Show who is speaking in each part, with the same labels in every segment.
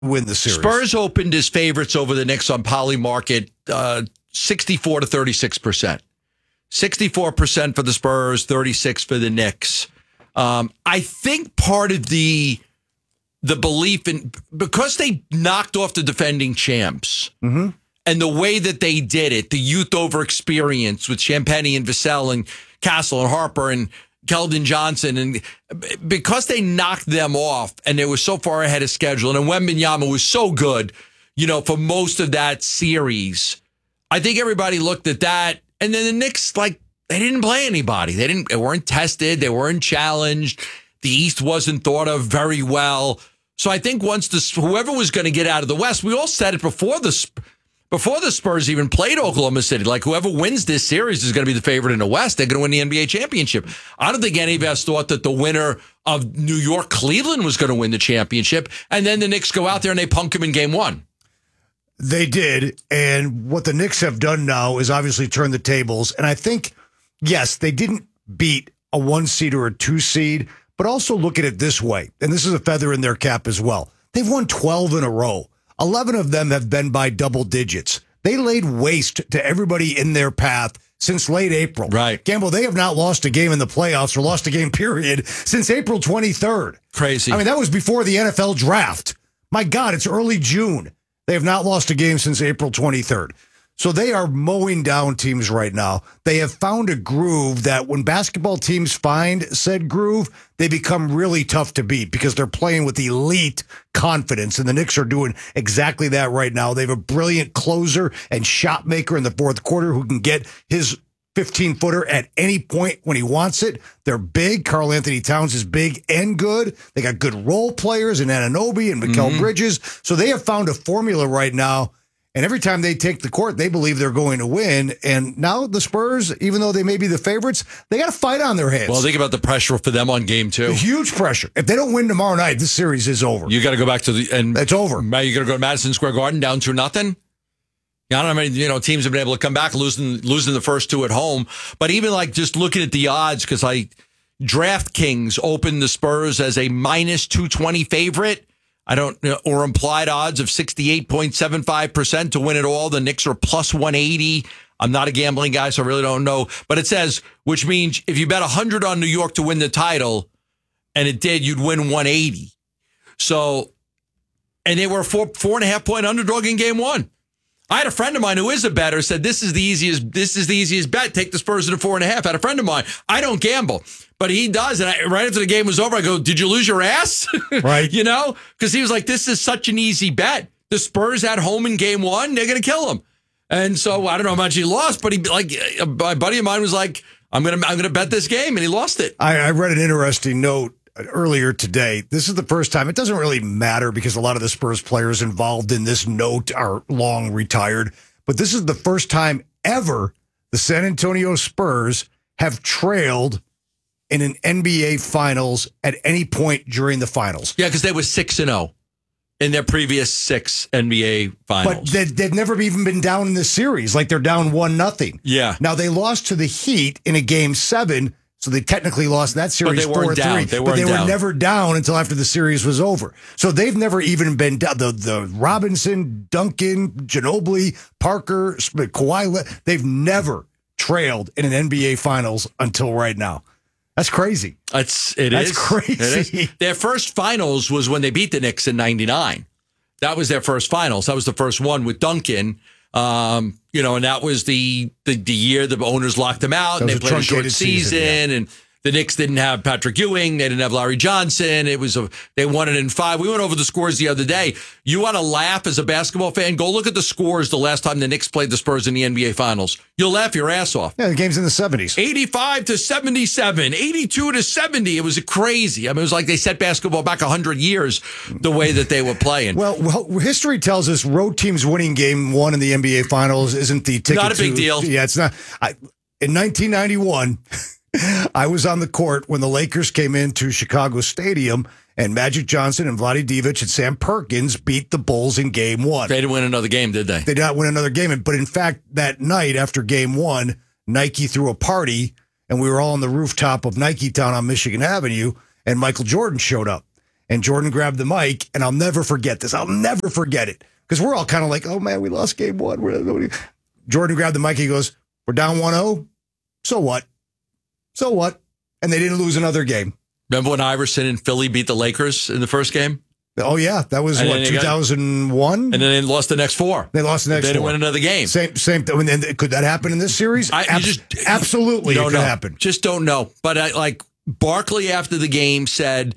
Speaker 1: win the series.
Speaker 2: Spurs opened as favorites over the Knicks on Polymarket, 64 to 36%. 64% for the Spurs, 36% for the Knicks. I think part of the belief in, because they knocked off the defending champs, and the way that they did it, the youth over experience with Champagny and Vassell and Castle and Harper and Keldon Johnson, and because they knocked them off and they were so far ahead of schedule, and Wembanyama was so good, for most of that series, I think everybody looked at that. And then the Knicks, they didn't play anybody. They weren't tested. They weren't challenged. The East wasn't thought of very well. So I think once whoever was going to get out of the West, we all said it before the Spurs even played Oklahoma City, whoever wins this series is going to be the favorite in the West. They're going to win the NBA championship. I don't think any of us thought that the winner of New York Cleveland was going to win the championship. And then the Knicks go out there and they punk them in game one.
Speaker 1: They did. And what the Knicks have done now is obviously turn the tables. And I think, yes, they didn't beat a 1 seed or a 2 seed, but also look at it this way. And this is a feather in their cap as well. They've won 12 in a row. 11 of them have been by double digits. They laid waste to everybody in their path since late April.
Speaker 2: Right.
Speaker 1: Gamble, they have not lost a game in the playoffs or lost a game, period, since April 23rd.
Speaker 2: Crazy.
Speaker 1: I mean, that was before the NFL draft. My God, it's early June. They have not lost a game since April 23rd. So they are mowing down teams right now. They have found a groove that when basketball teams find said groove, they become really tough to beat because they're playing with elite confidence. And the Knicks are doing exactly that right now. They have a brilliant closer and shot maker in the fourth quarter who can get his 15-footer at any point when he wants it. They're big. Karl Anthony Towns is big and good. They got good role players in Anunoby and Mikal Bridges. So they have found a formula right now. And every time they take the court, they believe they're going to win. And now the Spurs, even though they may be the favorites, they got a fight on their hands.
Speaker 2: Well, think about the pressure for them on game two.
Speaker 1: Huge pressure. If they don't win tomorrow night, this series is over.
Speaker 2: You got to go back to
Speaker 1: it's over.
Speaker 2: You got to go to Madison Square Garden down 2-0. I don't know how many teams have been able to come back losing the first two at home. But even just looking at the odds, because DraftKings opened the Spurs as a minus 220 favorite. Or implied odds of 68.75% to win it all. The Knicks are plus 180. I'm not a gambling guy, so I really don't know. But it says, which means if you bet 100 on New York to win the title, and it did, you'd win 180. So, and they were a 4.5 point underdog in game one. I had a friend of mine who is a bettor said this is the easiest bet. Take the Spurs at a 4.5. I had a friend of mine. I don't gamble, but he does. And right after the game was over, I go, "Did you lose your ass?"
Speaker 1: Right.
Speaker 2: Because he was like, "This is such an easy bet. The Spurs at home in game one, they're going to kill him." And so I don't know how much he lost, but a buddy of mine was like, "I'm gonna bet this game," and he lost it.
Speaker 1: I read an interesting note earlier today. This is the first time. It doesn't really matter because a lot of the Spurs players involved in this note are long retired. But this is the first time ever the San Antonio Spurs have trailed in an NBA Finals at any point during the finals.
Speaker 2: Yeah, because they were 6-0 in their previous 6 NBA Finals.
Speaker 1: But they've never even been down in the series. They're down 1-0.
Speaker 2: Yeah.
Speaker 1: Now, they lost to the Heat in a Game 7, so they technically lost that series 4-3. But they were never down until after the series was over. So they've never even been down. The Robinson, Duncan, Ginobili, Parker, Kawhi, they've never trailed in an NBA Finals until right now. That's crazy.
Speaker 2: That's
Speaker 1: crazy.
Speaker 2: It is. Their first finals was when they beat the Knicks in '99. That was their first finals. That was the first one with Duncan. And that was the year the owners locked them out and they played a short season. And the Knicks didn't have Patrick Ewing. They didn't have Larry Johnson. They won it in 5. We went over the scores the other day. You want to laugh as a basketball fan? Go look at the scores the last time the Knicks played the Spurs in the NBA Finals. You'll laugh your ass off.
Speaker 1: Yeah, the game's in the 70s.
Speaker 2: 85-77, 82-70. It was crazy. I mean, it was like they set basketball back 100 years the way that they were playing.
Speaker 1: Well, history tells us road teams winning game 1 in the NBA Finals isn't the ticket.
Speaker 2: Not a big deal.
Speaker 1: Yeah, it's not. In 1991... I was on the court when the Lakers came into Chicago Stadium and Magic Johnson and Vlade Divac and Sam Perkins beat the Bulls in game 1.
Speaker 2: They didn't win another game, did they?
Speaker 1: They did not win another game. But in fact, that night after game 1, Nike threw a party and we were all on the rooftop of Nike Town on Michigan Avenue and Michael Jordan showed up. and Jordan grabbed the mic, and I'll never forget this. I'll never forget it. Because we're all kind of like, oh, man, we lost game one. Jordan grabbed the mic. He goes, we're down 1-0. So what? So what? And they didn't lose another game.
Speaker 2: Remember when Iverson and Philly beat the Lakers in the first game?
Speaker 1: Oh, yeah. That was, 2001?
Speaker 2: And then they lost the next four.
Speaker 1: They lost the next
Speaker 2: four. They didn't
Speaker 1: four.
Speaker 2: win another game.
Speaker 1: Same. And could that happen in this series? Absolutely, it could happen.
Speaker 2: Just don't know. But Barkley after the game said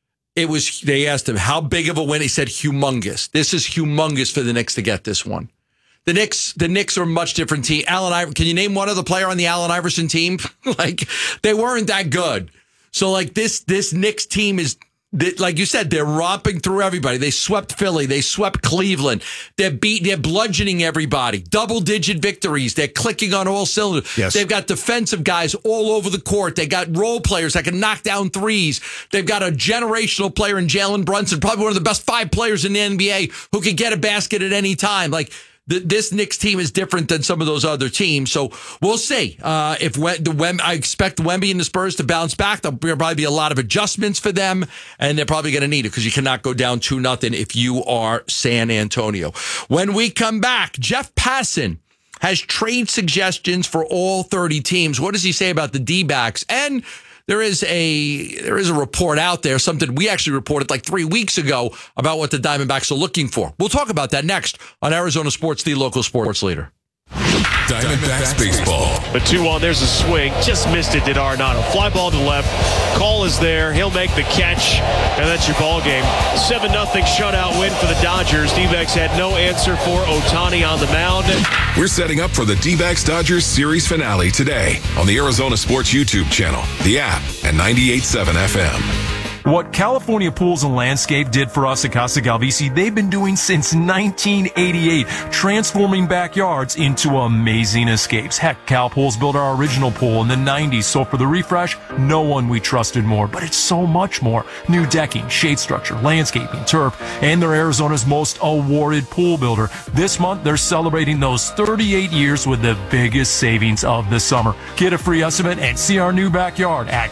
Speaker 2: they asked him, how big of a win? He said, humongous. This is humongous for the Knicks to get this one. The Knicks are a much different team. Can you name one other player on the Allen Iverson team? They weren't that good. So this Knicks team is, like you said, they're romping through everybody. They swept Philly. They swept Cleveland. They're bludgeoning everybody. Double-digit victories. They're clicking on all cylinders.
Speaker 1: Yes.
Speaker 2: They've got defensive guys all over the court. They got role players that can knock down threes. They've got a generational player in Jalen Brunson, probably one of the best 5 players in the NBA who can get a basket at any time. This Knicks team is different than some of those other teams. So we'll see. I expect Wemby and the Spurs to bounce back. There'll probably be a lot of adjustments for them, and they're probably going to need it because you cannot go down 2-0 if you are San Antonio. When we come back, Jeff Passan has trade suggestions for all 30 teams. What does he say about the D-backs? And there is a report out there, something we actually reported 3 weeks ago about what the Diamondbacks are looking for. We'll talk about that next on Arizona Sports, the local sports leader.
Speaker 3: Diamondbacks baseball.
Speaker 4: The 2-1, there's a swing. Just missed it, did Arenado. Fly ball to left. Call is there. He'll make the catch, and that's your ball game. 7-0 shutout win for the Dodgers. D-backs had no answer for Ohtani on the mound.
Speaker 3: We're setting up for the D-backs-Dodgers series finale today on the Arizona Sports YouTube channel, the app, and 98.7 FM.
Speaker 5: What California Pools and Landscape did for us at Casa Galvisi, they've been doing since 1988, transforming backyards into amazing escapes. Heck, Cal Pools built our original pool in the 90s, so for the refresh, no one we trusted more. But it's so much more. New decking, shade structure, landscaping, turf, and they're Arizona's most awarded pool builder. This month, they're celebrating those 38 years with the biggest savings of the summer. Get a free estimate and see our new backyard at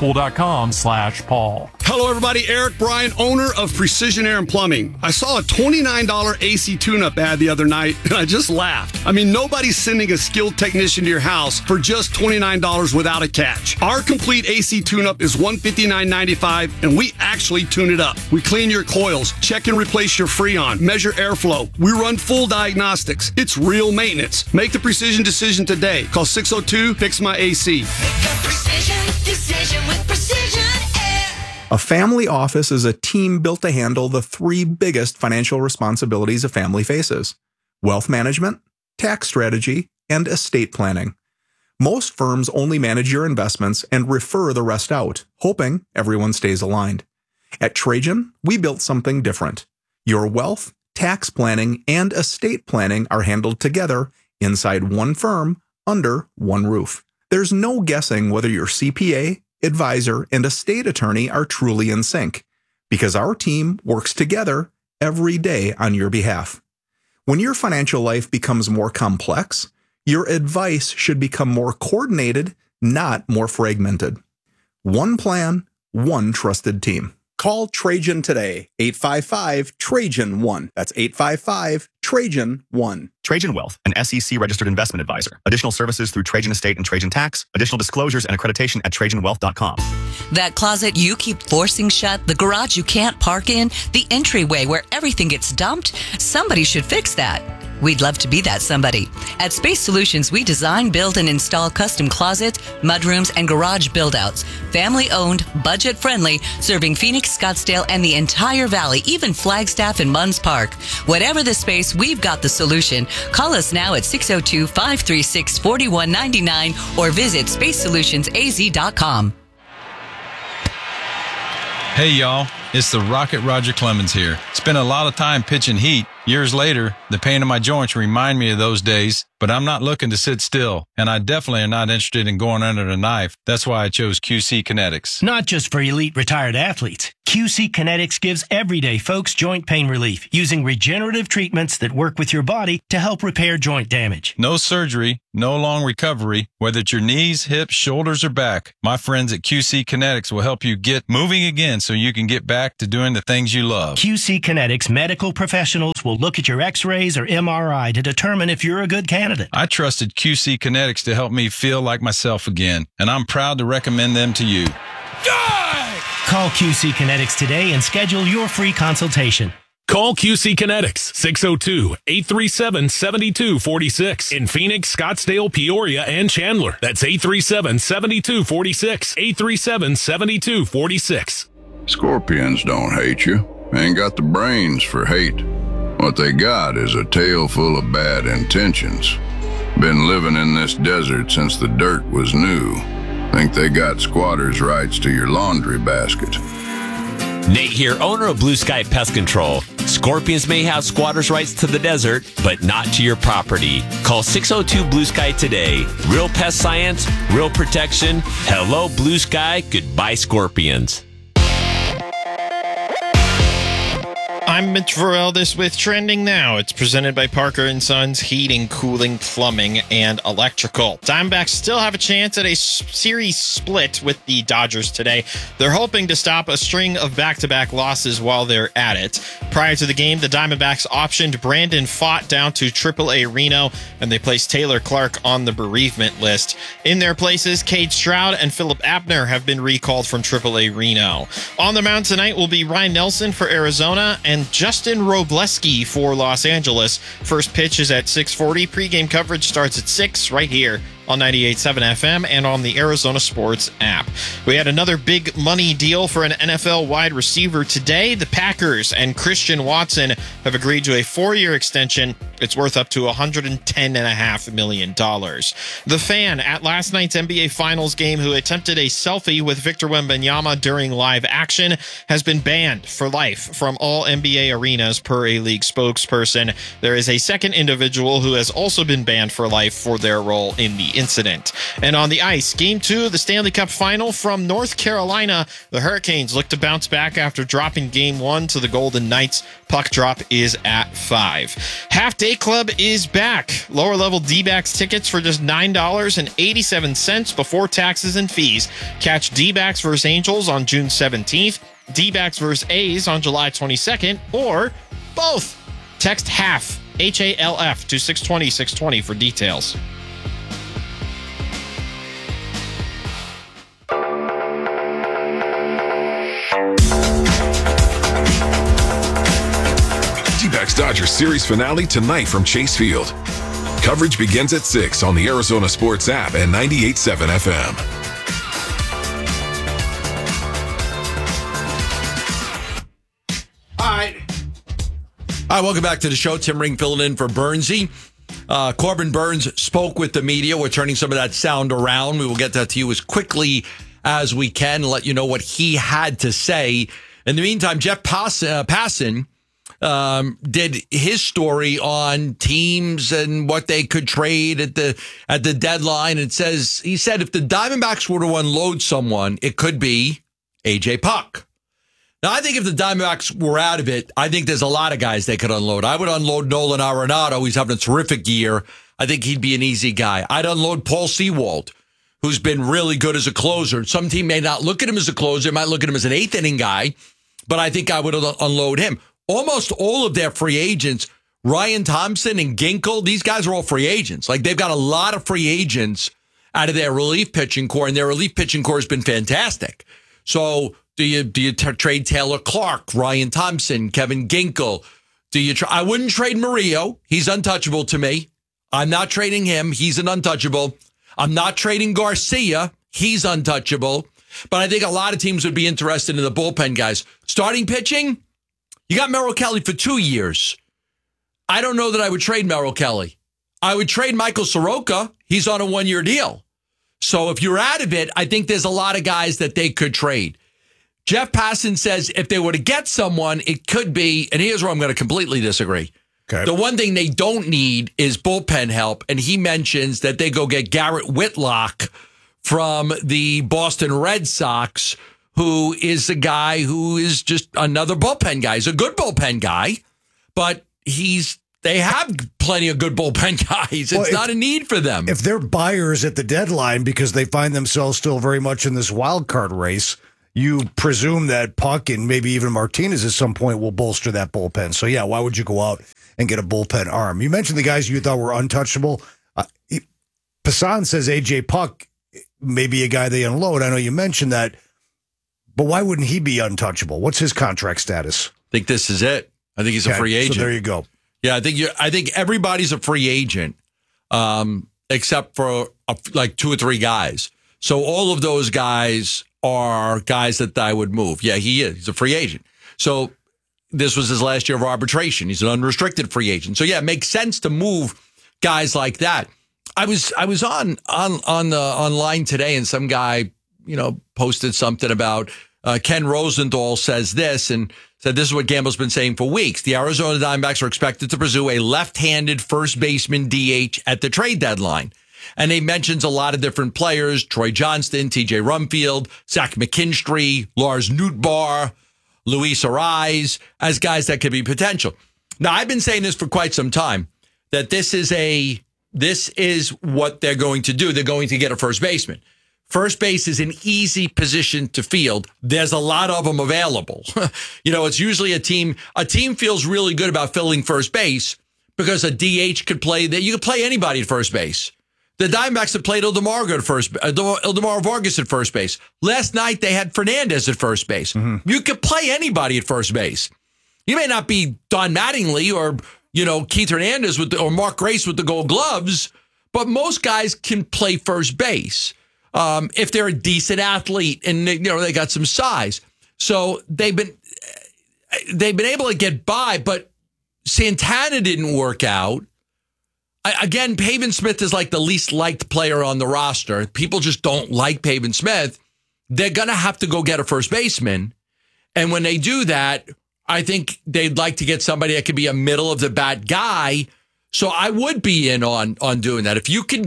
Speaker 5: calpool.com/Paul.
Speaker 6: Hello, everybody. Eric Bryan, owner of Precision Air and Plumbing. I saw a $29 AC tune-up ad the other night, and I just laughed. I mean, nobody's sending a skilled technician to your house for just $29 without a catch. Our complete AC tune-up is $159.95, and we actually tune it up. We clean your coils, check and replace your Freon, measure airflow. We run full diagnostics. It's real maintenance. Make the precision decision today. Call 602-FIX-MY-AC.
Speaker 7: Make a precision decision with Precision Air.
Speaker 8: A family office is a team built to handle the 3 biggest financial responsibilities a family faces: wealth management, tax strategy, and estate planning. Most firms only manage your investments and refer the rest out, hoping everyone stays aligned. At Trajan, we built something different. Your wealth, tax planning, and estate planning are handled together inside one firm under one roof. There's no guessing whether your CPA, advisor, and estate attorney are truly in sync, because our team works together every day on your behalf. When your financial life becomes more complex, your advice should become more coordinated, not more fragmented. One plan, one trusted team. Call Trajan today, 855-TRAJAN-1. That's 855-TRAJAN-1.
Speaker 9: Trajan Wealth, an SEC-registered investment advisor. Additional services through Trajan Estate and Trajan Tax. Additional disclosures and accreditation at TrajanWealth.com.
Speaker 10: That closet you keep forcing shut, the garage you can't park in, the entryway where everything gets dumped, somebody should fix that. We'd love to be that somebody. At Space Solutions, we design, build, and install custom closets, mudrooms, and garage build-outs. Family-owned, budget-friendly, serving Phoenix, Scottsdale, and the entire valley, even Flagstaff and Munns Park. Whatever the space, we've got the solution. Call us now at 602-536-4199 or visit spacesolutionsaz.com.
Speaker 11: Hey, y'all. It's the Rocket Roger Clemens here. Spent a lot of time pitching heat, Years later, the pain in my joints remind me of those days, but I'm not looking to sit still, and I definitely am not interested in going under the knife. That's why I chose QC Kinetics.
Speaker 12: Not just for elite retired athletes. QC Kinetics gives everyday folks joint pain relief using regenerative treatments that work with your body to help repair joint damage.
Speaker 11: No surgery, no long recovery, whether it's your knees, hips, shoulders, or back. My friends at QC Kinetics will help you get moving again so you can get back to doing the things you love.
Speaker 12: QC Kinetics medical professionals will look at your x-rays or MRI to determine if you're a good candidate.
Speaker 11: I trusted QC Kinetics to help me feel like myself again, and I'm proud to recommend them to you.
Speaker 12: Call QC Kinetics today and schedule your free consultation.
Speaker 13: Call QC Kinetics, 602-837-7246. In Phoenix, Scottsdale, Peoria, and Chandler. That's 837-7246. 837-7246.
Speaker 14: Scorpions don't hate you. Ain't got the brains for hate. What they got is a tail full of bad intentions. Been living in this desert since the dirt was new. Think they got squatters' rights to your laundry basket.
Speaker 15: Nate here, owner of Blue Sky Pest Control. Scorpions may have squatters' rights to the desert, but not to your property. Call 602 Blue Sky today. Real pest science, real protection. Hello, Blue Sky. Goodbye, Scorpions.
Speaker 16: I'm Mitch Varel. This with Trending Now. It's presented by Parker & Sons Heating, Cooling, Plumbing, and Electrical. Diamondbacks still have a chance at a series split with the Dodgers today. They're hoping to stop a string of back-to-back losses while they're at it. Prior to the game, the Diamondbacks optioned Brandon Pfaadt down to AAA Reno, and they placed Taylor Clark on the bereavement list. In their places, Cade Stroud and Philip Abner have been recalled from AAA Reno. On the mound tonight will be Ryan Nelson for Arizona and Justin Robleski for Los Angeles. First pitch is at 6:40. Pre-game coverage starts at 6 right here on 98.7 FM and on the Arizona Sports app. We had another big money deal for an NFL wide receiver today. The Packers and Christian Watson have agreed to a 4-year extension. It's worth up to $110.5 million. The Fan at last night's NBA Finals game who attempted a selfie with Victor Wembanyama during live action has been banned for life from all NBA arenas per a league spokesperson. There is a second individual who has also been banned for life for their role in the incident. And on the ice, Game 2 of the Stanley Cup Final from North Carolina. The Hurricanes look to bounce back after dropping Game 1 to the Golden Knights. Puck drop is at 5. Half Day Club is back. Lower level D-backs tickets for just $9.87 before taxes and fees. Catch D-backs vs. Angels on June 17th, D-backs vs. A's on July 22nd, or both. Text HALF, HALF to 620-620 for details.
Speaker 3: D-backs Dodgers series finale tonight from Chase Field. Coverage begins at 6 on the Arizona Sports app and 98.7 FM.
Speaker 2: All right, welcome back to the show. Tim Ring filling in for Bernsey. Corbin Burns spoke with the media. We're turning some of that sound around. We will get that to you as quickly as we can and let you know what he had to say. In the meantime, Jeff Passan did his story on teams and what they could trade at the deadline. He said if the Diamondbacks were to unload someone, it could be AJ Puk. Now, I think if the Diamondbacks were out of it, I think there's a lot of guys they could unload. I would unload Nolan Arenado. He's having a terrific year. I think he'd be an easy guy. I'd unload Paul Sewald, who's been really good as a closer. Some team may not look at him as a closer, might look at him as an eighth inning guy, but I think I would unload him. Almost all of their free agents, Ryan Thompson and Ginkel, these guys are all free agents. Like, they've got a lot of free agents out of their relief pitching core, and their relief pitching core has been fantastic. So do you trade Taylor Clark, Ryan Thompson, Kevin Ginkel? I wouldn't trade Murillo. He's untouchable to me. I'm not trading him. He's an untouchable. I'm not trading Garcia. He's untouchable. But I think a lot of teams would be interested in the bullpen guys. Starting pitching, you got Merrill Kelly for 2 years. I don't know that I would trade Merrill Kelly. I would trade Michael Soroka. He's on a 1-year deal. So if you're out of it, I think there's a lot of guys that they could trade. Jeff Passan says if they were to get someone, it could be, and here's where I'm going to completely disagree.
Speaker 1: Okay.
Speaker 2: The one thing they don't need is bullpen help. And he mentions that they go get Garrett Whitlock from the Boston Red Sox, who is a guy who is just another bullpen guy. He's a good bullpen guy, but they have plenty of good bullpen guys. It's not a need for them.
Speaker 1: If they're buyers at the deadline because they find themselves still very much in this wild card race, you presume that Puck and maybe even Martinez at some point will bolster that bullpen. So, yeah, why would you go out and get a bullpen arm? You mentioned the guys you thought were untouchable. Passan says A.J. Puck may be a guy they unload. I know you mentioned that, but why wouldn't he be untouchable? What's his contract status?
Speaker 2: I think this is it. I think he's a free agent.
Speaker 1: So there you go.
Speaker 2: Yeah, I think everybody's a free agent, except for like 2 or 3 guys. So all of those guys are guys that I would move. Yeah, he is. He's a free agent. So this was his last year of arbitration. He's an unrestricted free agent. So yeah, it makes sense to move guys like that. I was online today, and some guy posted something about Ken Rosenthal says this and said this is what Gamble's been saying for weeks. The Arizona Diamondbacks are expected to pursue a left-handed first baseman DH at the trade deadline. And he mentions a lot of different players, Troy Johnston, TJ Rumfield, Zach McKinstry, Lars Nootbaar, Luis Ariz, as guys that could be potential. Now, I've been saying this for quite some time, that this is what they're going to do. They're going to get a first baseman. First base is an easy position to field. There's a lot of them available. It's usually a team feels really good about filling first base because a DH could play that. You could play anybody at first base. The Diamondbacks have played Ildemar Vargas at first base. Last night, they had Fernandez at first base. Mm-hmm. You could play anybody at first base. You may not be Don Mattingly or, Keith Hernandez or Mark Grace with the Gold Gloves, but most guys can play first base if they're a decent athlete and they got some size. So they've been able to get by, but Santana didn't work out. Again, Pavin Smith is like the least liked player on the roster. People just don't like Pavin Smith. They're going to have to go get a first baseman. And when they do that, I think they'd like to get somebody that could be a middle of the bat guy. So I would be in on doing that. If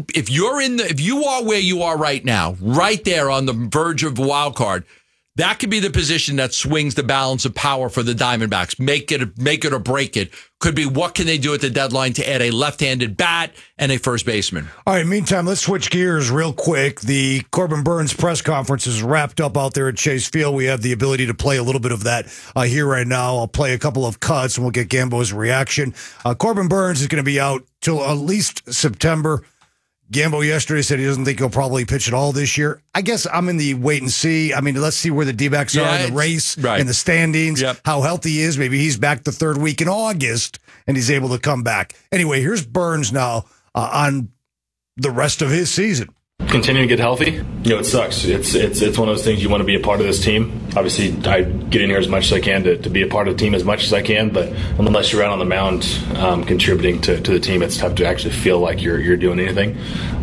Speaker 2: you are where you are right now, right there on the verge of a wild card, that could be the position that swings the balance of power for the Diamondbacks. Make it or break it. Could be what can they do at the deadline to add a left-handed bat and a first baseman.
Speaker 1: All right, meantime, let's switch gears real quick. The Corbin Burns press conference is wrapped up out there at Chase Field. We have the ability to play a little bit of that here right now. I'll play a couple of cuts and we'll get Gambo's reaction. Corbin Burns is going to be out till at least September. Gambo yesterday said he doesn't think he'll probably pitch at all this year. I guess I'm in the wait and see. I mean, let's see where the D-backs are in the race, in the standings, how healthy he is. Maybe he's back the third week in August and he's able to come back. Anyway, here's Burns now on the rest of his season.
Speaker 17: Continue to get healthy. It sucks. It's one of those things you want to be a part of this team. Obviously, I get in here as much as I can to be a part of the team as much as I can, but unless you're out on the mound contributing to the team, it's tough to actually feel like you're doing anything.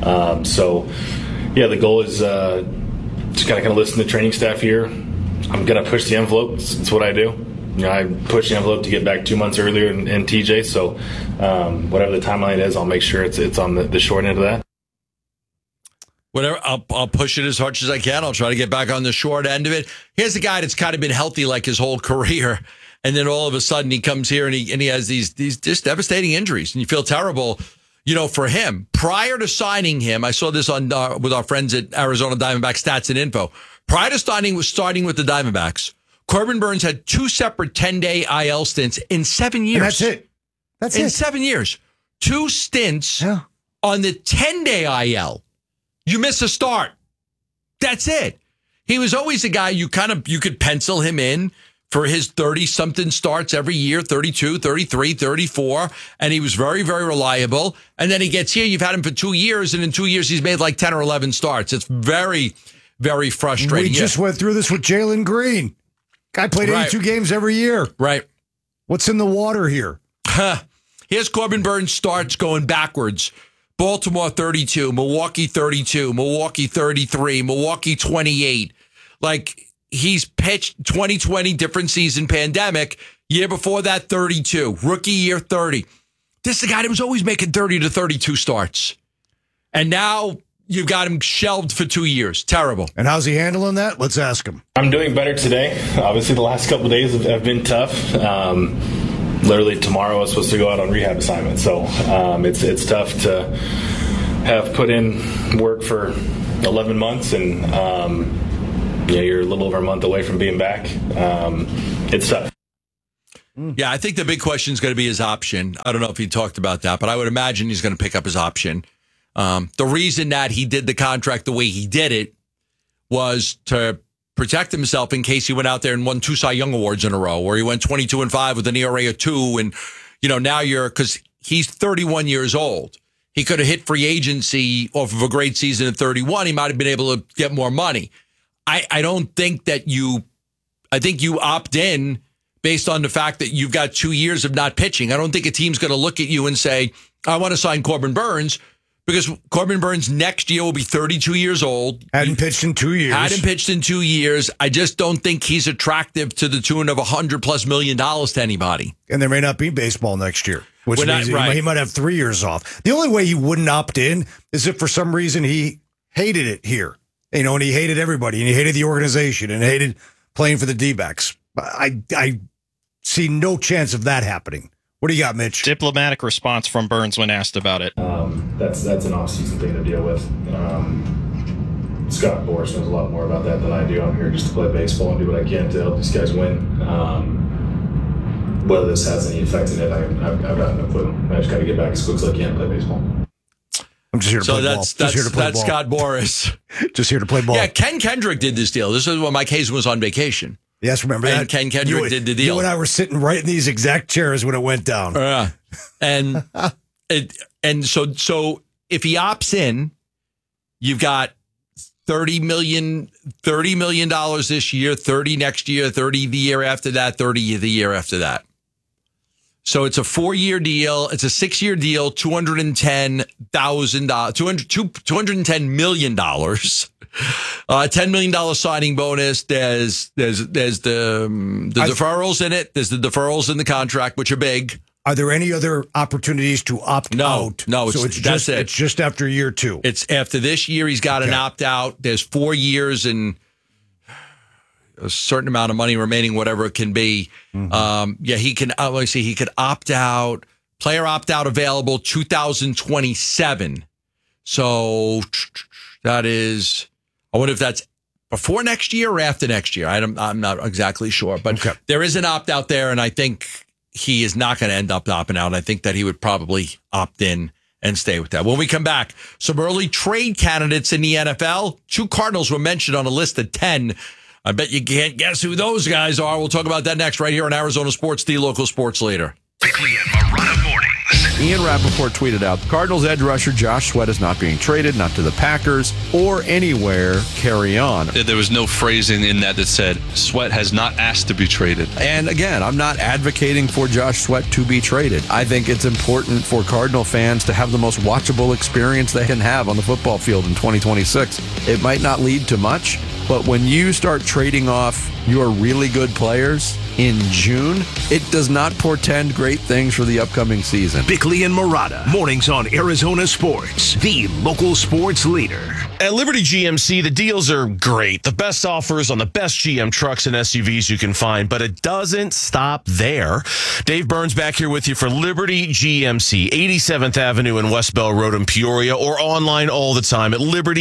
Speaker 17: The goal is just kind of listen to the training staff here. I'm going to push the envelope. It's what I do. I push the envelope to get back 2 months earlier in TJ, so whatever the timeline is, I'll make sure it's on the short end of that.
Speaker 2: Whatever, I'll push it as much as I can. I'll try to get back on the short end of it. Here's a guy that's kind of been healthy like his whole career, and then all of a sudden he comes here and he has these just devastating injuries, and you feel terrible, for him. Prior to signing him, I saw this on with our friends at Arizona Diamondbacks Stats and Info. Prior to starting with the Diamondbacks, Corbin Burns had 2 separate 10-day IL stints in 7 years.
Speaker 1: And that's it. That's
Speaker 2: in
Speaker 1: it.
Speaker 2: 7 years. 2 stints on the 10-day IL. You miss a start. That's it. He was always a guy you could pencil him in for his 30-something starts every year, 32, 33, 34, and he was very, very reliable. And then he gets here. You've had him for 2 years, and in 2 years, he's made like 10 or 11 starts. It's very, very frustrating.
Speaker 1: We just went through this with Jalen Green. Guy played 82 games every year.
Speaker 2: Right.
Speaker 1: What's in the water here?
Speaker 2: Here's Corbin Burns starts going backwards. Baltimore 32, Milwaukee 32, Milwaukee 33, Milwaukee 28. Like, he's pitched 2020, different season, pandemic. Year before that, 32. Rookie year, 30. This is a guy that was always making 30 to 32 starts. And now you've got him shelved for 2 years. Terrible.
Speaker 1: And how's he handling that? Let's ask him.
Speaker 17: I'm doing better today. Obviously, the last couple of days have been tough. Literally tomorrow I was supposed to go out on rehab assignment. So it's tough to have put in work for 11 months and you're a little over a month away from being back. It's tough.
Speaker 2: Yeah, I think the big question is going to be his option. I don't know if he talked about that, but I would imagine he's going to pick up his option. The reason that he did the contract the way he did it was to protect himself in case he went out there and won 2 Cy Young Awards in a row, or he went 22-5 with an ERA of 2. And, now because he's 31 years old. He could have hit free agency off of a great season at 31. He might have been able to get more money. I don't think that I think you opt in based on the fact that you've got 2 years of not pitching. I don't think a team's going to look at you and say, I want to sign Corbin Burns, because Corbin Burns next year will be 32 years old.
Speaker 1: Hadn't pitched in 2 years. I just don't think he's attractive to the tune of $100+ million to anybody. And there may not be baseball next year, which means he might have 3 years off. The only way he wouldn't opt in is if for some reason he hated it here. And he hated everybody, and he hated the organization, and hated playing for the D-backs. I see no chance of that happening. What do you got, Mitch?
Speaker 16: Diplomatic response from Burns when asked about it.
Speaker 17: That's an off-season thing to deal with. Scott Boras knows a lot more about that than I do. I'm here just to play baseball and do what I can to help these guys win. Whether this has any effect in it, I've got no clue. I just got to get back as quick as I can and play baseball.
Speaker 1: I'm just here to play ball.
Speaker 2: That's Scott Boras.
Speaker 1: Just here to play ball.
Speaker 2: Yeah, Ken Kendrick did this deal. This is when Mike Hazen was on vacation.
Speaker 1: Yes, remember that?
Speaker 2: Ken Kendrick did the deal.
Speaker 1: You and I were sitting right in these exact chairs when it went down.
Speaker 2: And so if he opts in, you've got $30 million this year, 30 next year, 30 the year after that, 30 the year after that. So it's a 4-year deal. It's a 6-year deal, $210 million. $10 million signing bonus. There's the deferrals in it. There's the deferrals in the contract, which are big.
Speaker 1: Are there any other opportunities to opt out?
Speaker 2: No,
Speaker 1: so it's just after year 2.
Speaker 2: It's after this year. He's got an opt out. There's 4 years and a certain amount of money remaining, whatever it can be. Mm-hmm. He can. Let me see. He could opt out. Player opt out available 2027. So that is. I wonder if that's before next year or after next year. I'm not exactly sure, but there is an opt out there, and I think he is not going to end up opting out. I think that he would probably opt in and stay with that. When we come back, some early trade candidates in the NFL. 2 Cardinals were mentioned on a list of 10. I bet you can't guess who those guys are. We'll talk about that next right here on Arizona Sports, the local sports leader.
Speaker 18: Bickley and Marotta mornings. Ian Rappaport tweeted out, Cardinals edge rusher Josh Sweat is not being traded, not to the Packers or anywhere. Carry on.
Speaker 19: There was no phrasing in that said Sweat has not asked to be traded.
Speaker 18: And again, I'm not advocating for Josh Sweat to be traded. I think it's important for Cardinal fans to have the most watchable experience they can have on the football field in 2026. It might not lead to much, but when you start trading off your really good players in June, it does not portend great things for the upcoming season.
Speaker 20: Bickley and Marotta, mornings on Arizona Sports, the local sports leader.
Speaker 21: At Liberty GMC, the deals are great. The best offers on the best GM trucks and SUVs you can find, but it doesn't stop there. Dave Burns back here with you for Liberty GMC, 87th Avenue and West Bell Road in Peoria, or online all the time at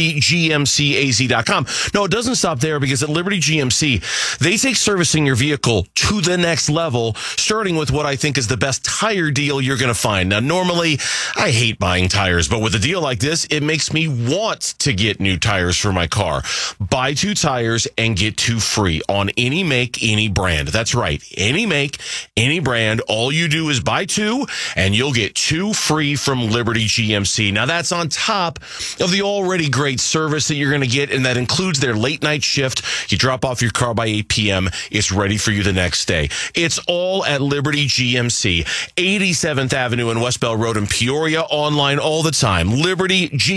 Speaker 21: libertygmcaz.com. No, it doesn't stop there, because at Liberty GMC, they take servicing your vehicle to the next level, starting with what I think is the best tire deal you're going to find. Now, normally, I hate buying tires, but with a deal like this, it makes me want to get new tires for my car. Buy 2 tires and get 2 free on any make, any brand. That's right. Any make, any brand. All you do is buy 2 and you'll get 2 free from Liberty GMC. Now, that's on top of the already great service that you're going to get, and that includes their late night shift. You drop off your car by 8 p.m. It's ready for you the next day. It's all at Liberty GMC, 87th Avenue and West Bell Road in Peoria. Online all the time.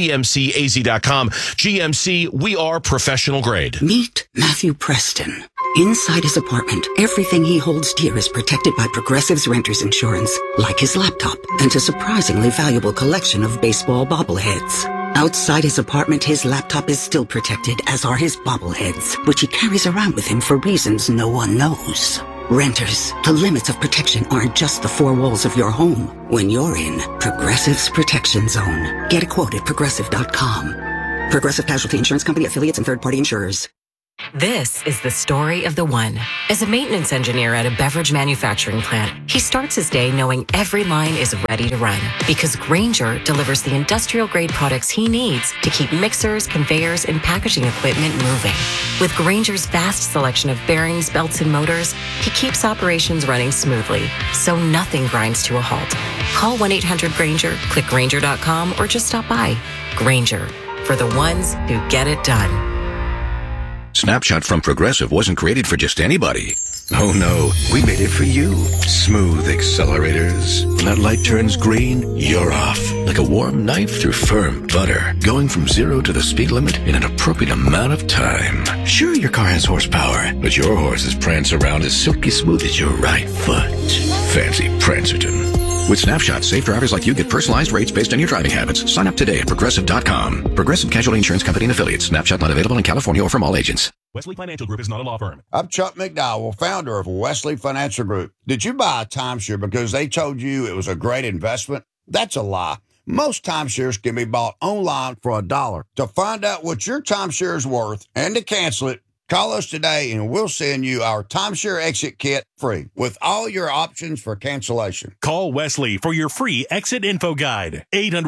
Speaker 21: LibertyGMCAZ.com. GMC, we are professional grade.
Speaker 22: Meet Matthew Preston.
Speaker 4: Inside his apartment, everything he holds dear is protected by Progressive's Renter's Insurance, like his laptop and a surprisingly valuable collection of baseball bobbleheads. Outside his apartment, his laptop is still protected, as are his bobbleheads, which he carries around with him for reasons no one knows. Renters, the limits of protection aren't just the four walls of your home. When you're in Progressive's Protection Zone, get a quote at Progressive.com. Progressive Casualty Insurance Company, affiliates, and third-party insurers.
Speaker 22: This is the story of the one. As a maintenance engineer at a beverage manufacturing plant, he starts his day knowing every line is ready to run because Grainger delivers the industrial-grade products he needs to keep mixers, conveyors, and packaging equipment moving. With Grainger's vast selection of bearings, belts, and motors, he keeps operations running smoothly, so nothing grinds to a halt. Call 1-800-GRAINGER, click Grainger.com, or just stop by. Grainger, for the ones who get it done.
Speaker 23: Snapshot from Progressive wasn't created for just anybody. Oh no, we made it for you. Smooth accelerators. When that light turns green, you're off. Like a warm knife through firm butter. Going from 0 to the speed limit in an appropriate amount of time. Sure, your car has horsepower, but your horses prance around as silky smooth as your right foot. Fancy Prancerton. With Snapshot, safe drivers like you get personalized rates based on your driving habits. Sign up today at Progressive.com. Progressive Casualty Insurance Company and affiliates. Snapshot not available in California or from all agents.
Speaker 24: Wesley Financial Group is not a law firm.
Speaker 25: I'm Chuck McDowell, founder of Wesley Financial Group. Did you buy a timeshare because they told you it was a great investment? That's a lie. Most timeshares can be bought online for $1. To find out what your timeshare is worth and to cancel it, call us today and we'll send you our timeshare exit kit free with all your options for cancellation.
Speaker 13: Call Wesley for your free exit info guide.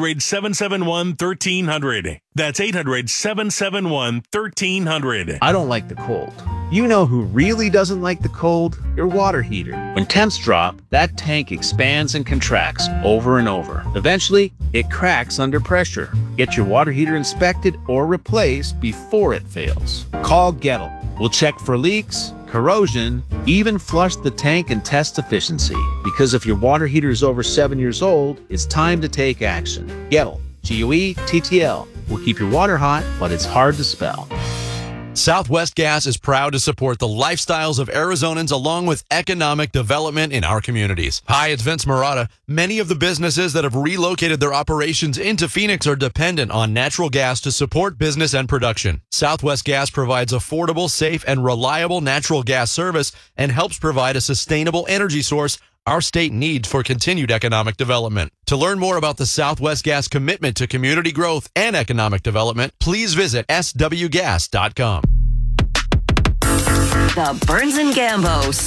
Speaker 13: 800-771-1300. That's 800-771-1300.
Speaker 26: I don't like the cold. You know who really doesn't like the cold? Your water heater. When temps drop, that tank expands and contracts over and over. Eventually, it cracks under pressure. Get your water heater inspected or replaced before it fails. Call Gettle. We'll check for leaks, corrosion, even flush the tank and test efficiency. Because if your water heater is over 7 years old, it's time to take action. Gettle. G-U-E-T-T-L. Will keep your water hot, but it's hard to spell.
Speaker 27: Southwest Gas is proud to support the lifestyles of Arizonans along with economic development in our communities. Hi, it's Vince Marotta. Many of the businesses that have relocated their operations into Phoenix are dependent on natural gas to support business and production. Southwest Gas provides affordable, safe, and reliable natural gas service and helps provide a sustainable energy source our state needs for continued economic development. To learn more about the Southwest Gas commitment to community growth and economic development, please visit swgas.com.
Speaker 22: The Burns and Gambo